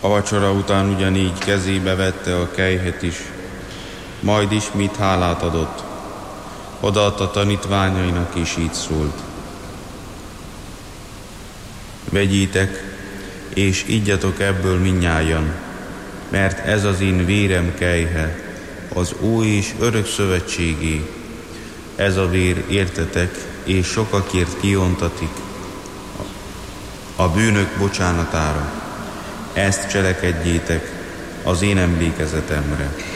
A vacsora után ugyanígy kezébe vette a kelyhet is, majd ismét hálát adott. Odaadta tanítványainak, és így szólt: vegyétek, és igyatok ebből mindnyájan, mert ez az én vérem kelyhe, az új és örök szövetségé. Ez a vér értetek, és sokakért kiontatik a bűnök bocsánatára. Ezt cselekedjétek az én emlékezetemre.